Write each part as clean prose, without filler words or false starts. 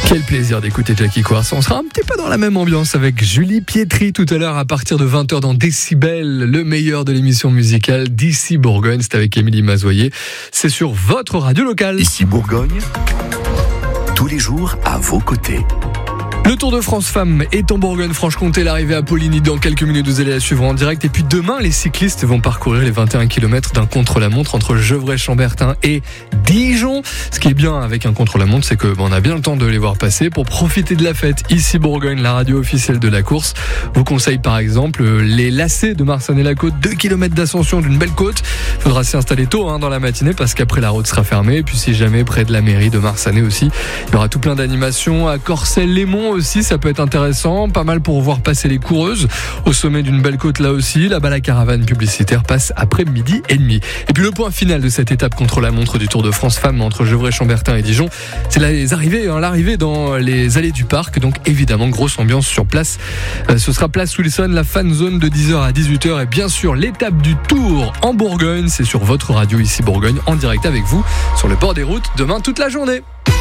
Quel plaisir d'écouter Jackie Quartz. On sera un petit peu dans la même ambiance avec Julie Pietri tout à l'heure à partir de 20h dans Décibel, le meilleur de l'émission musicale d'ici Bourgogne. C'est avec Émilie Mazoyer. C'est sur votre radio locale. Ici Bourgogne, tous les jours à vos côtés. Le Tour de France Femmes est en Bourgogne-Franche-Comté. L'arrivée à Poligny dans quelques minutes, vous allez la suivre en direct. Et puis demain, les cyclistes vont parcourir les 21 km d'un contre-la-montre entre Gevrey-Chambertin et Dijon. Ce qui est bien avec un contre-la-montre, c'est que on a bien le temps de les voir passer. Pour profiter de la fête, ici Bourgogne, la radio officielle de la course vous conseille par exemple les lacets de Marsanne-et-la-Côte, 2 km d'ascension d'une belle côte. Il faudra s'y installer tôt dans la matinée parce qu'après la route sera fermée. Et puis si jamais près de la mairie de Marsanne aussi, il y aura tout plein d'animations à Corcelles-les-Monts aussi, ça peut être intéressant, pas mal pour voir passer les coureuses au sommet d'une belle côte là aussi. Là-bas, la caravane publicitaire passe après 12h30. Et puis le point final de cette étape contre la montre du Tour de France Femmes entre Gevrey-Chambertin et Dijon, c'est l'arrivée dans les allées du parc. Donc évidemment, grosse ambiance sur place. Ce sera place Wilson, la fan zone de 10h à 18h. Et bien sûr, l'étape du Tour en Bourgogne, c'est sur votre radio ici Bourgogne, en direct avec vous sur le bord des routes demain toute la journée.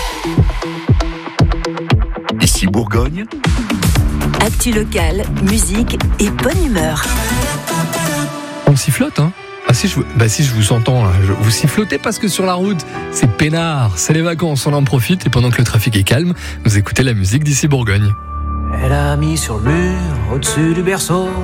Ici Bourgogne, actu locale, musique et bonne humeur. On sifflote, hein? Si je vous entends, là, vous sifflotez parce que sur la route, c'est peinard, c'est les vacances, on en profite. Et pendant que le trafic est calme, vous écoutez la musique d'ici Bourgogne. Elle a mis sur le mur, au-dessus du berceau,